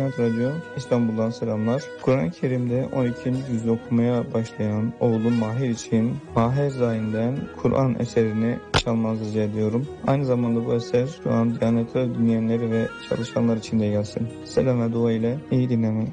Diyanet Radyo İstanbul'dan selamlar. Kur'an-ı Kerim'de 12. cüzü okumaya başlayan oğlum Mahir için Maher Zain'den Kur'an eserini çalmanızı rica ediyorum. Aynı zamanda bu eser şu an Diyanet Radyo dinleyenleri ve çalışanlar için de gelsin. Selam ve dua ile iyi dinlemeyi.